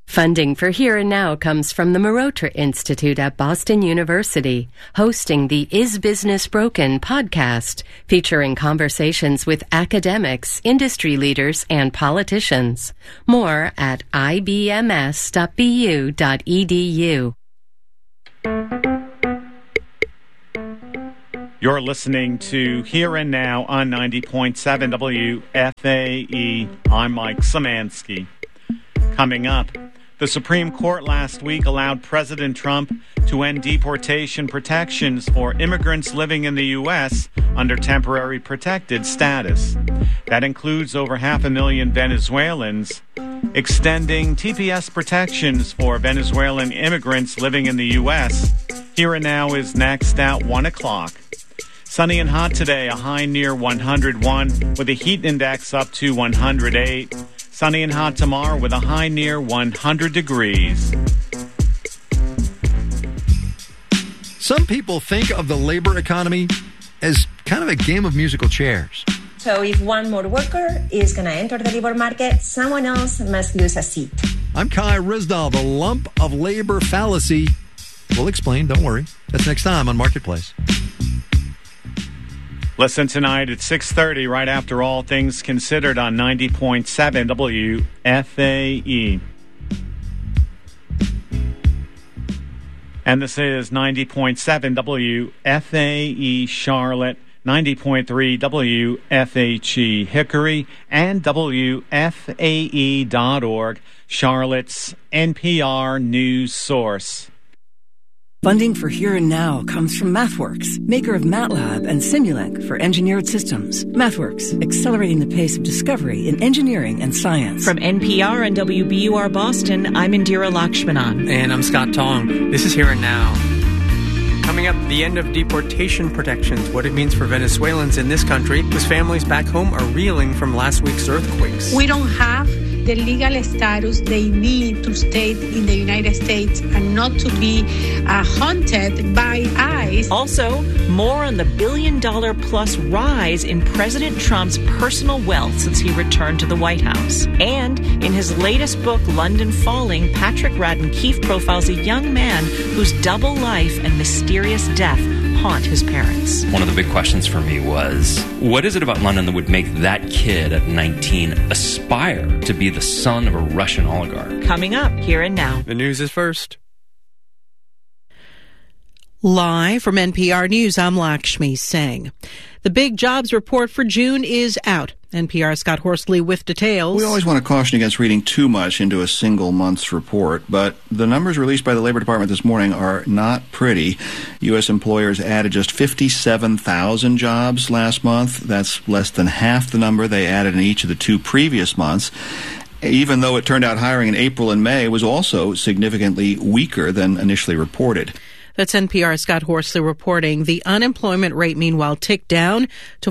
Funding for Here and Now comes from the Marotra Institute at Boston University, hosting the Is Business Broken podcast, featuring conversations with academics, industry leaders, and politicians. More at ibms.bu.edu. You're listening to Here and Now on 90.7 WFAE. I'm Mike Szymanski. Coming up, the Supreme Court last week allowed President Trump to end deportation protections for immigrants living in the U.S. under temporary protected status. That includes over 500,000 Venezuelans, extending TPS protections for Venezuelan immigrants living in the U.S. Here and Now is next at 1 o'clock. Sunny and hot today, a high near 101 with a heat index up to 108. Sunny and hot tomorrow with a high near 100 degrees. Some people think of the labor economy as kind of a game of musical chairs. So if one more worker is going to enter the labor market, someone else must lose a seat. I'm Kai Ryssdal. The lump of labor fallacy. We'll explain, don't worry. That's next time on Marketplace. Listen tonight at 6:30, right after All Things Considered on 90.7 WFAE. And this is 90.7 WFAE Charlotte, 90.3 WFHE Hickory, and WFAE.org, Charlotte's NPR news source. Funding for Here and Now comes from MathWorks, maker of MATLAB and Simulink for engineered systems. MathWorks, accelerating the pace of discovery in engineering and science. From NPR and WBUR Boston, I'm Indira Lakshmanan. And I'm Scott Tong. This is Here and Now. Coming up, the end of deportation protections, what it means for Venezuelans in this country, whose families back home are reeling from last week's earthquakes. We don't have the legal status they need to stay in the United States and not to be haunted by ICE. Also, more on the billion-dollar-plus rise in President Trump's personal wealth since he returned to the White House. And in his latest book, London Falling, Patrick Radden Keefe profiles a young man whose double life and mysterious death haunt his parents. One of the big questions for me was, what is it about London that would make that kid at 19 aspire to be the son of a Russian oligarch? Coming up, Here and Now. The news is first. Live from NPR News, I'm Lakshmi Singh. The big jobs report for June is out. NPR's Scott Horsley with details. We always want to caution against reading too much into a single month's report, but the numbers released by the Labor Department this morning are not pretty. U.S. employers added just 57,000 jobs last month. That's less than half the number they added in each of the two previous months. Even though it turned out hiring in April and May was also significantly weaker than initially reported. That's NPR's Scott Horsley reporting. The unemployment rate, meanwhile, ticked down to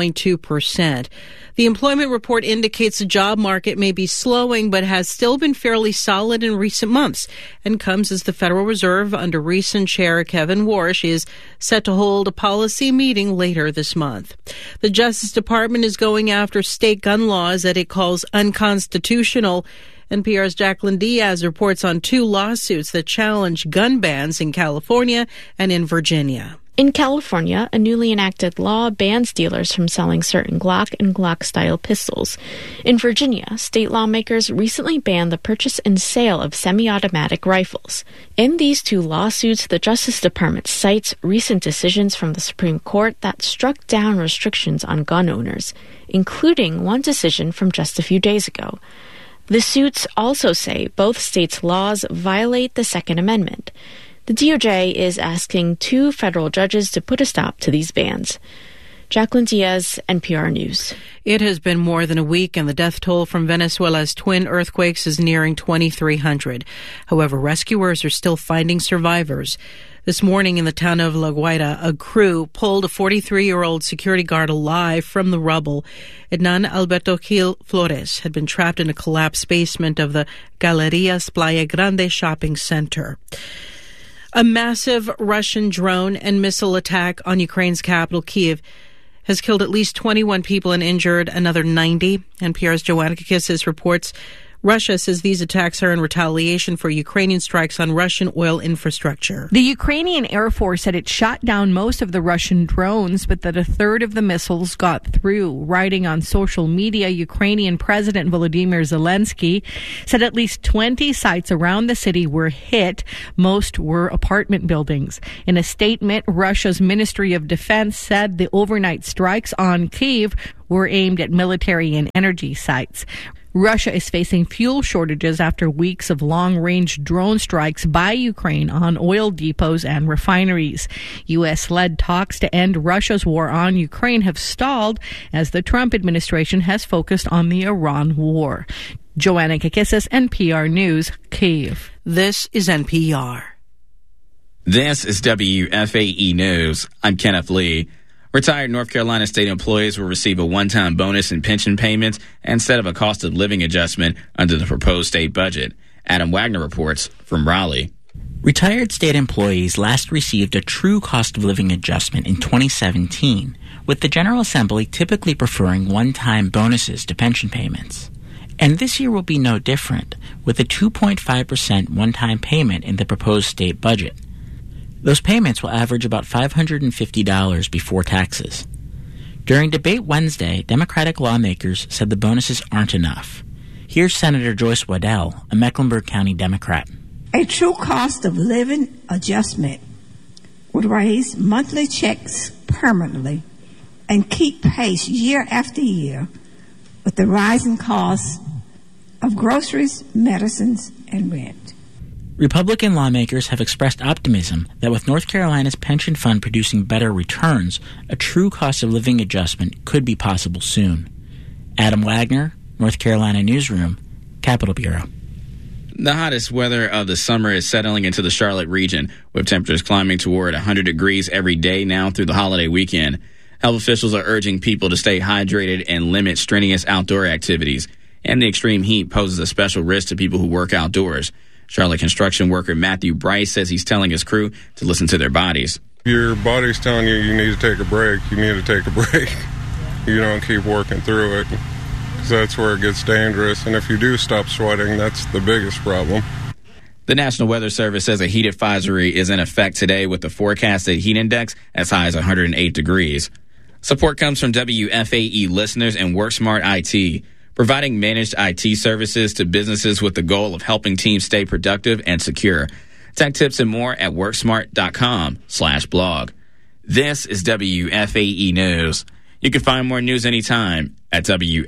4.2%. The employment report indicates the job market may be slowing, but has still been fairly solid in recent months, and comes as the Federal Reserve, under recent Chair Kevin Warsh, is set to hold a policy meeting later this month. The Justice Department is going after state gun laws that it calls unconstitutional. NPR's Jacqueline Diaz reports on two lawsuits that challenge gun bans in California and in Virginia. In California, a newly enacted law bans dealers from selling certain Glock and Glock-style pistols. In Virginia, state lawmakers recently banned the purchase and sale of semi-automatic rifles. In these two lawsuits, the Justice Department cites recent decisions from the Supreme Court that struck down restrictions on gun owners, including one decision from just a few days ago. The suits also say both states' laws violate the Second Amendment. The DOJ is asking two federal judges to put a stop to these bans. Jacqueline Diaz, NPR News. It has been more than a week, and the death toll from Venezuela's twin earthquakes is nearing 2,300. However, rescuers are still finding survivors. This morning in the town of La Guaira, a crew pulled a 43-year-old security guard alive from the rubble. Hernan Alberto Gil Flores had been trapped in a collapsed basement of the Galerías Playa Grande shopping center. A massive Russian drone and missile attack on Ukraine's capital, Kyiv, has killed at least 21 people and injured another 90. NPR's Joanna Kakissis reports Russia says these attacks are in retaliation for Ukrainian strikes on Russian oil infrastructure. The Ukrainian Air Force said it shot down most of the Russian drones, but that a third of the missiles got through. Writing on social media, Ukrainian President Volodymyr Zelensky said at least 20 sites around the city were hit. Most were apartment buildings. In a statement, Russia's Ministry of Defense said the overnight strikes on Kyiv were aimed at military and energy sites. Russia is facing fuel shortages after weeks of long-range drone strikes by Ukraine on oil depots and refineries. U.S.-led talks to end Russia's war on Ukraine have stalled as the Trump administration has focused on the Iran war. Joanna Kakissis, NPR News, Kyiv. This is NPR. This is WFAE News. I'm Kenneth Lee. Retired North Carolina state employees will receive a one-time bonus in pension payments instead of a cost of living adjustment under the proposed state budget. Adam Wagner reports from Raleigh. Retired state employees last received a true cost of living adjustment in 2017, with the General Assembly typically preferring one-time bonuses to pension payments. And this year will be no different, with a 2.5% one-time payment in the proposed state budget. Those payments will average about $550 before taxes. During debate Wednesday, Democratic lawmakers said the bonuses aren't enough. Here's Senator Joyce Waddell, a Mecklenburg County Democrat. A true cost of living adjustment would raise monthly checks permanently and keep pace year after year with the rising costs of groceries, medicines, and rent. Republican lawmakers have expressed optimism that with North Carolina's pension fund producing better returns, a true cost of living adjustment could be possible soon. Adam Wagner, North Carolina Newsroom, Capitol Bureau. The hottest weather of the summer is settling into the Charlotte region, with temperatures climbing toward 100 degrees every day now through the holiday weekend. Health officials are urging people to stay hydrated and limit strenuous outdoor activities. And the extreme heat poses a special risk to people who work outdoors. Charlotte construction worker Matthew Bryce says he's telling his crew to listen to their bodies. Your body's telling you you need to take a break. You need to take a break. You don't keep working through it, because that's where it gets dangerous. And if you do stop sweating, that's the biggest problem. The National Weather Service says a heat advisory is in effect today with the forecasted heat index as high as 108 degrees. Support comes from WFAE listeners and WorkSmart IT, providing managed IT services to businesses with the goal of helping teams stay productive and secure. Tech tips and more at worksmart.com/blog. This is WFAE News. You can find more news anytime at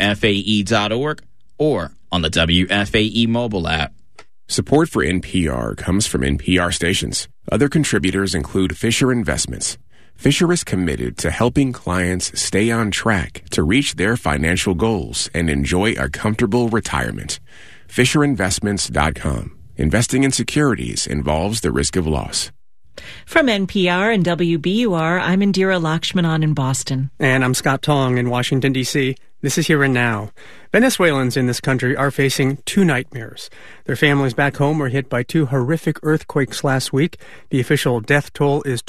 WFAE.org or on the WFAE mobile app. Support for NPR comes from NPR stations. Other contributors include Fisher Investments. Fisher is committed to helping clients stay on track to reach their financial goals and enjoy a comfortable retirement. FisherInvestments.com. Investing in securities involves the risk of loss. From NPR and WBUR, I'm Indira Lakshmanan in Boston. And I'm Scott Tong in Washington, D.C. This is Here and Now. Venezuelans in this country are facing two nightmares. Their families back home were hit by two horrific earthquakes last week. The official death toll is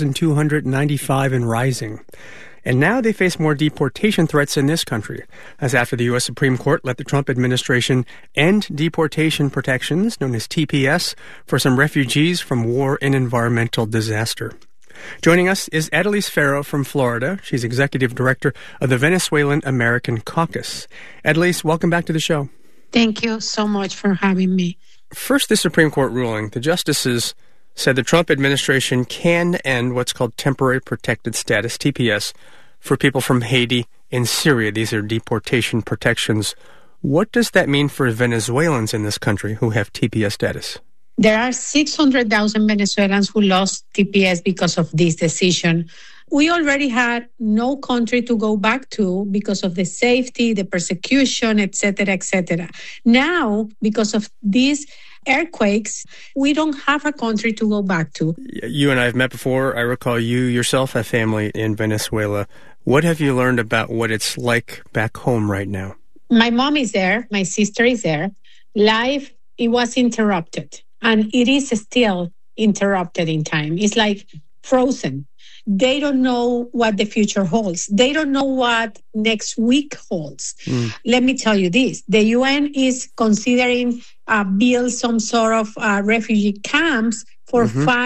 2,295 and rising. And now they face more deportation threats in this country, as after the U.S. Supreme Court let the Trump administration end deportation protections, known as TPS, for some refugees from war and environmental disaster. Joining us is Adelise Ferro from Florida. She's executive director of the Venezuelan American Caucus. Adelise, welcome back to the show. Thank you so much for having me. First, the Supreme Court ruling. The justices said the Trump administration can end what's called temporary protected status, TPS, for people from Haiti and Syria. These are deportation protections. What does that mean for Venezuelans in this country who have TPS status? There are 600,000 Venezuelans who lost TPS because of this decision. We already had no country to go back to because of the safety, the persecution, etc., etc. Now, because of these earthquakes, we don't have a country to go back to. You and I have met before. I recall you yourself have family in Venezuela. What have you learned about what it's like back home right now? My mom is there. My sister is there. Life, it was interrupted. And it is still interrupted in time. It's like frozen. they don't know what the future holds. They don't know what next week holds. Let me tell you this. The UN is considering build some sort of refugee camps for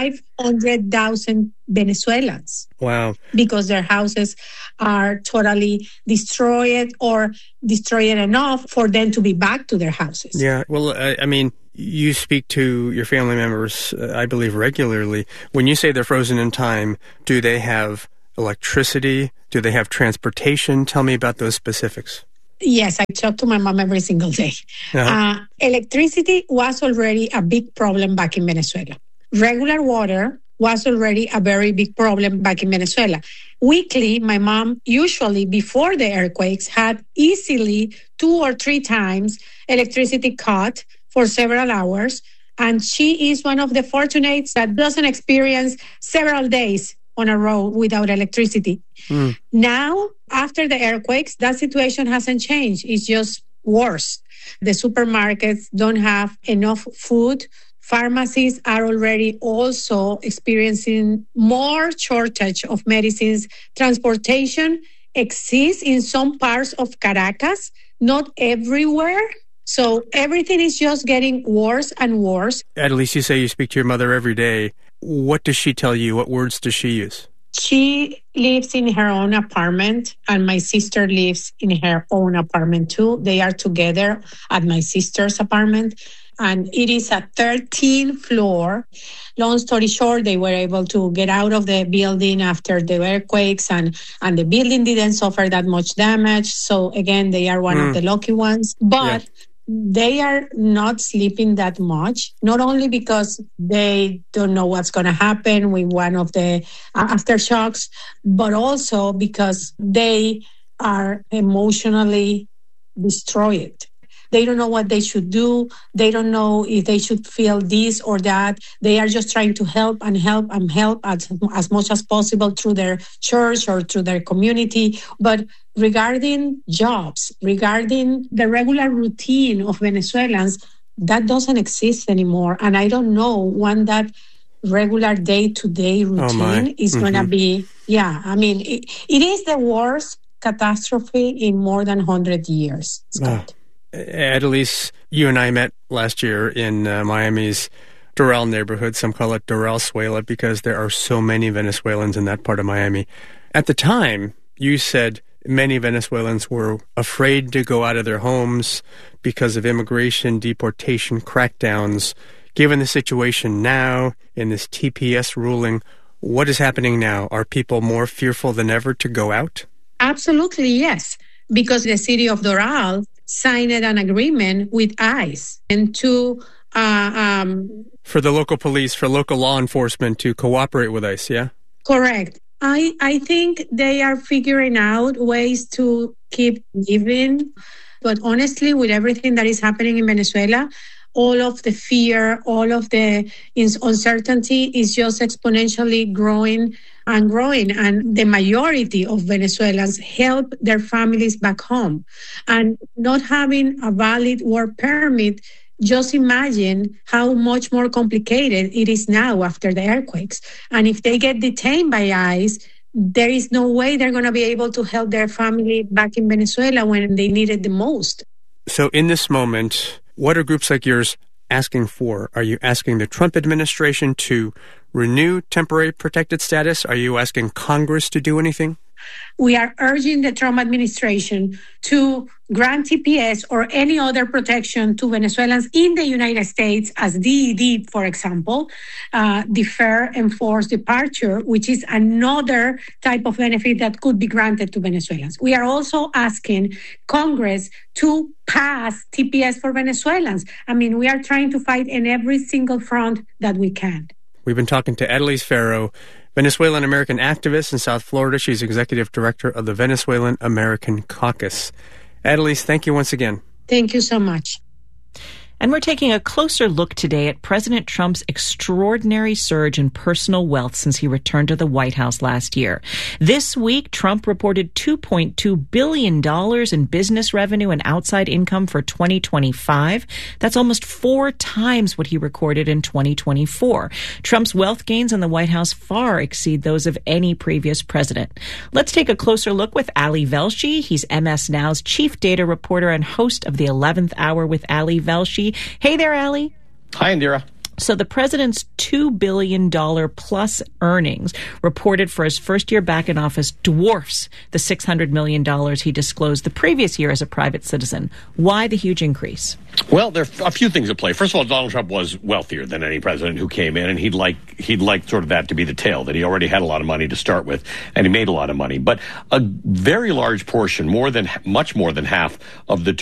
500,000 Venezuelans. Wow. Because their houses are totally destroyed or destroyed enough for them to be back to their houses. Yeah. Well, I mean, you speak to your family members, I believe, regularly. When you say they're frozen in time, do they have electricity? Do they have transportation? Tell me about those specifics. Yes, I talk to my mom every single day. Electricity was already a big problem back in Venezuela. Regular water was already a very big problem back in Venezuela. Weekly, my mom, usually before the earthquakes, had easily 2 or 3 times electricity cut for several hours. And she is one of the fortunates that doesn't experience several days on a road without electricity. Now, after the earthquakes, that situation hasn't changed. It's just worse. The supermarkets don't have enough food. Pharmacies are already also experiencing more shortage of medicines. Transportation exists in some parts of Caracas, not everywhere. So everything is just getting worse and worse. At least you say you speak to your mother every day. What does she tell you? What words does she use? She lives in her own apartment, and my sister lives in her own apartment too. They are together at my sister's apartment, and it is a 13th floor. Long story short, they were able to get out of the building after the earthquakes, and the building didn't suffer that much damage. So again, they are one of the lucky ones. But they are not sleeping that much, not only because they don't know what's going to happen with one of the aftershocks, but also because they are emotionally destroyed. They don't know what they should do. They don't know if they should feel this or that. They are just trying to help and help and help as much as possible through their church or through their community. But regarding jobs, regarding the regular routine of Venezuelans, that doesn't exist anymore. And I don't know when that regular day-to-day routine is going to be. Yeah, I mean, it is the worst catastrophe in more than 100 years, Scott. Adelise, you and I met last year in Miami's Doral neighborhood. Some call it Doralzuela because there are so many Venezuelans in that part of Miami. At the time, you said many Venezuelans were afraid to go out of their homes because of immigration, deportation, crackdowns. Given the situation now in this TPS ruling, what is happening now? Are people more fearful than ever to go out? Absolutely, yes. Because the city of Doral signed an agreement with ICE and to for the local police, for local law enforcement to cooperate with ICE, yeah? Correct. I think they are figuring out ways to keep living. But honestly, with everything that is happening in Venezuela, all of the fear, all of the uncertainty is just exponentially growing and growing. And the majority of Venezuelans help their families back home. And not having a valid work permit, just imagine how much more complicated it is now after the earthquakes. And if they get detained by ICE, there is no way they're going to be able to help their family back in Venezuela when they need it the most. So in this moment, what are groups like yours asking for? Are you asking the Trump administration to renew temporary protected status? Are you asking Congress to do anything? We are urging the Trump administration to grant TPS or any other protection to Venezuelans in the United States, as DED, for example, defer enforced departure, which is another type of benefit that could be granted to Venezuelans. We are also asking Congress to pass TPS for Venezuelans. I mean, we are trying to fight in every single front that we can. We've been talking to Adelise Ferro, Venezuelan American activist in South Florida. She's executive director of the Venezuelan American Caucus. Adelise, thank you once again. Thank you so much. And we're taking a closer look today at President Trump's extraordinary surge in personal wealth since he returned to the White House last year. This week, Trump reported $2.2 billion in business revenue and outside income for 2025. That's almost 4 times what he recorded in 2024. Trump's wealth gains in the White House far exceed those of any previous president. Let's take a closer look with Ali Velshi. He's MS Now's chief data reporter and host of the 11th Hour with Ali Velshi. Hey there, Ali. Hi, Indira. So the president's $2 billion plus earnings reported for his first year back in office dwarfs the $600 million he disclosed the previous year as a private citizen. Why the huge increase? Well, there are a few things at play. First of all, Donald Trump was wealthier than any president who came in, and he'd like sort of that to be the tale, that he already had a lot of money to start with, and he made a lot of money. But a very large portion, much more than half of the